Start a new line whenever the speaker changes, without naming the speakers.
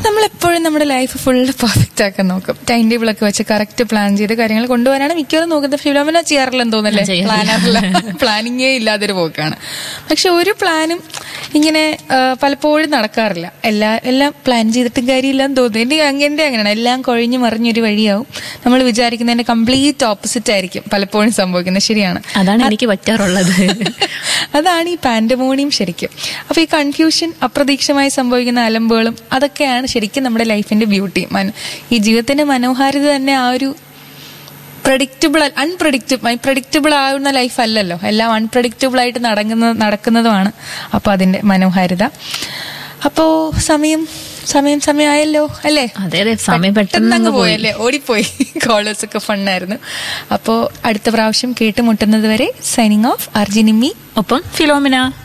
നമ്മളെപ്പോഴും നമ്മുടെ life full perfect ആക്കാൻ നോക്കും. ടൈം ടേബിൾ ഒക്കെ വെച്ച് കറക്റ്റ് പ്ലാൻ ചെയ്ത് കാര്യങ്ങൾ കൊണ്ടുപോകാനാണ് മിക്കവാറും നോക്കുന്നത്. ഫിലോമിന ചെയ്യാറില്ലെന്ന് തോന്നല്ലേ? പ്ലാനറില്ല, പ്ലാനിങ്ങേ ഇല്ലാതൊരു പോക്കാണ്. പക്ഷെ ഒരു പ്ലാനും ഇങ്ങനെ പലപ്പോഴും നടക്കാറില്ല. എല്ലാം പ്ലാൻ ചെയ്തിട്ടും കാര്യമില്ലെന്ന് തോന്നുന്നു. എന്റെ അങ്ങനെയാണ്. എല്ലാം കൊഴിഞ്ഞു മറിഞ്ഞൊരു വഴിയാവും. നമ്മൾ വിചാരിക്കുന്നതിന്റെ കംപ്ലീറ്റ് ഓപ്പോസിറ്റ് ആയിരിക്കും പലപ്പോഴും സംഭവിക്കുന്നത്. ശരിയാണ്,
അതാണ് എനിക്ക് പറ്റാറുള്ളത്.
അതാണ് ഈ പാൻഡമോണിയം ശരിക്കും. അപ്പൊ ഈ കൺഫ്യൂഷൻ, അപ്രതീക്ഷിതമായി സംഭവിക്കുന്ന അലമ്പുകളും അതൊക്കെയാണ് ശരിക്കും നമ്മുടെ ലൈഫിന്റെ ബ്യൂട്ടി. ഈ ജീവിതത്തിന്റെ മനോഹാരിത തന്നെ ആ ഒരു പ്രഡിക്റ്റബിൾ ആവുന്ന ലൈഫ് അല്ലല്ലോ. എല്ലാം അൺപ്രഡിക്റ്റബിൾ ആയിട്ട് നടക്കുന്നതുമാണ്. അപ്പൊ അതിന്റെ മനോഹാരിത. അപ്പോ സമയമായല്ലോ അല്ലേ?
അതെ, സമയം പെട്ടെന്ന്
പോയല്ലേ, ഓടിപ്പോയി. കോളേഴ്സ് ഒക്കെ ഫണ്ണായിരുന്നു. അപ്പോ അടുത്ത പ്രാവശ്യം കേട്ടുമുട്ടുന്നത് വരെ സൈനിങ് ഓഫ്, അർജുനിമ്മി,
ഒപ്പം ഫിലോമിന.